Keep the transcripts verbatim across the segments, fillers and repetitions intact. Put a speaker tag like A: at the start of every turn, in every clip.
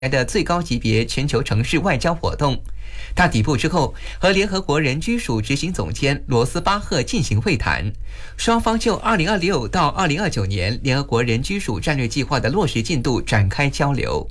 A: 的最高级别全球城市外交活动。他抵埗之后，和联合国人居署执行总监罗斯巴赫进行会谈，双方就二零二六到二零二九年联合国人居署战略计划的落实进度展开交流。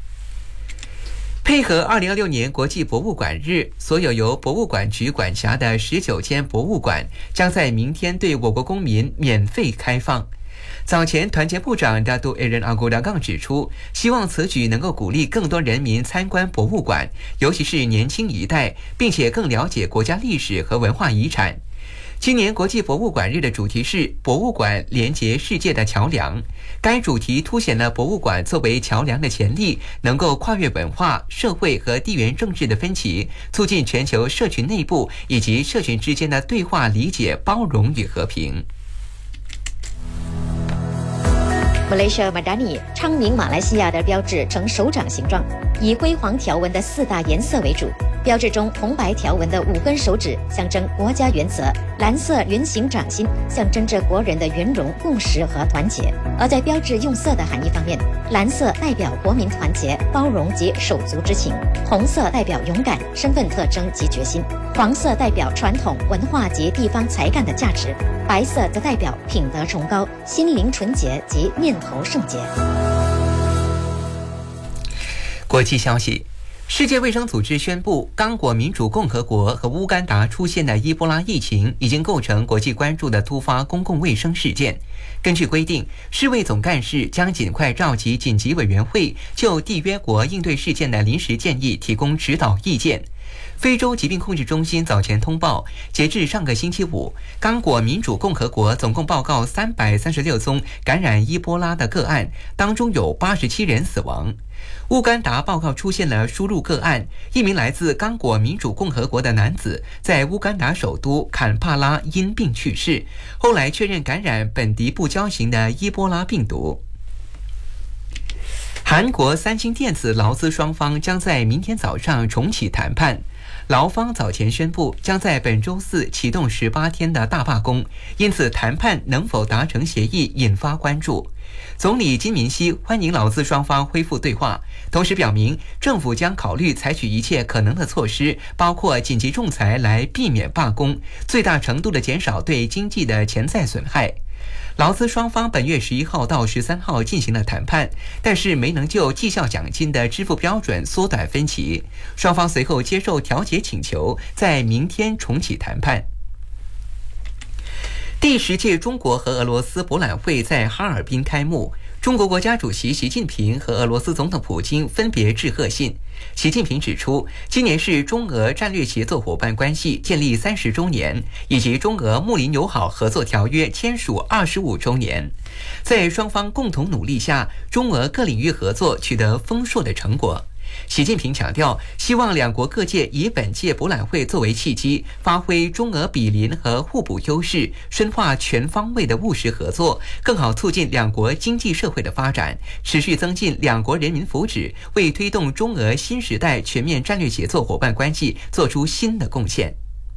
A: 配合二零二六年国际博物馆日，所有由博物馆局管辖的十九间博物馆将在明天对我国公民免费开放。早前，团结部长大都艾伦阿古达杠指出，希望此举能够鼓励更多人民参观博物馆，尤其是年轻一代，并且更了解国家历史和文化遗产。今年国际博物馆日的主题是博物馆连接世界的桥梁，该主题凸显了博物馆作为桥梁的潜力，能够跨越文化、社会和地缘政治的分歧，促进全球社群内部以及社群之间的对话、理解、包容与和平。
B: Malaysia Madani 昌明马来西亚的标志呈手掌形状，以辉煌条纹的四大颜色为主。标志中红白条纹的五根手指象征国家原则，蓝色圆形掌心象征着国人的圆融、共识和团结。而在标志用色的含义方面，蓝色代表国民团结、包容及手足之情；红色代表勇敢、身份特征及决心；黄色代表传统文化及地方才干的价值；白色则代表品德崇高、心灵纯洁及念头圣洁。
A: 国际消息。世界卫生组织宣布，刚果民主共和国和乌干达出现的伊波拉疫情已经构成国际关注的突发公共卫生事件。根据规定，世卫总干事将尽快召集紧急委员会，就缔约国应对事件的临时建议提供指导意见。非洲疾病控制中心早前通报，截至上个星期五，刚果民主共和国总共报告三百三十六宗感染伊波拉的个案，当中有八十七人死亡。乌干达报告出现了输入个案，一名来自刚果民主共和国的男子在乌干达首都坎帕拉因病去世，后来确认感染本地不交型的伊波拉病毒。韩国三星电子劳资双方将在明天早上重启谈判。劳方早前宣布将在本周四启动十八天的大罢工，因此谈判能否达成协议引发关注。总理金敏熙欢迎劳资双方恢复对话，同时表明政府将考虑采取一切可能的措施，包括紧急仲裁来避免罢工，最大程度地减少对经济的潜在损害。劳资双方本月十一号到十三号进行了谈判，但是没能就绩效奖金的支付标准缩短分歧。双方随后接受调解请求，在明天重启谈判。第十届中国和俄罗斯博览会在哈尔滨开幕，中国国家主席习近平和俄罗斯总统普京分别致贺信。习近平指出，今年是中俄战略协作伙伴关系建立三十周年，以及中俄睦邻友好合作条约签署二十五周年。在双方共同努力下，中俄各领域合作取得丰硕的成果。习近平强调，希望两国各界以本届博览会作为契机，发挥中俄比邻和互补优势，深化全方位的务实合作，更好促进两国经济社会的发展，持续增进两国人民福祉，为推动中俄新时代全面战略协作伙伴关系做出新的贡献。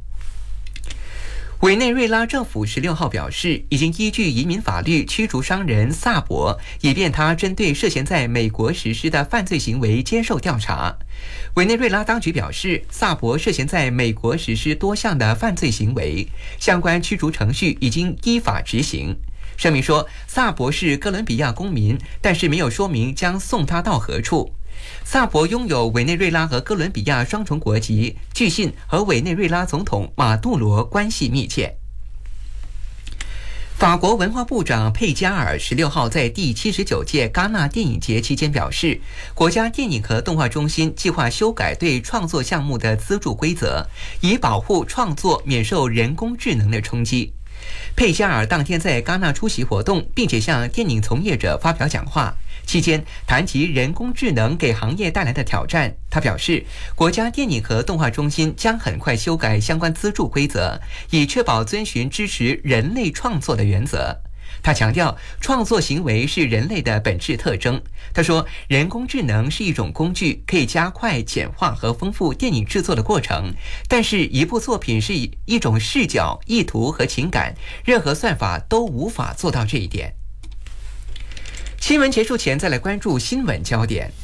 A: 委内瑞拉政府十六号表示，已经依据移民法律驱逐商人萨博，以便他针对涉嫌在美国实施的犯罪行为接受调查。委内瑞拉当局表示，萨博涉嫌在美国实施多项的犯罪行为，相关驱逐程序已经依法执行。声明说，萨博是哥伦比亚公民，但是没有说明将送他到何处。萨博拥有委内瑞拉和哥伦比亚双重国籍，据信和委内瑞拉总统马杜罗关系密切。法国文化部长佩加尔十六号在第七十九届戛纳电影节期间表示，国家电影和动画中心计划修改对创作项目的资助规则，以保护创作免受人工智能的冲击。佩加尔当天在戛纳出席活动，并且向电影从业者发表讲话。期间谈及人工智能给行业带来的挑战，他表示，国家电影和动画中心将很快修改相关资助规则，以确保遵循支持人类创作的原则。他强调，创作行为是人类的本质特征。他说，人工智能是一种工具，可以加快、简化和丰富电影制作的过程，但是一部作品是一种视角、意图和情感，任何算法都无法做到这一点。新闻结束前，再来关注新闻焦点。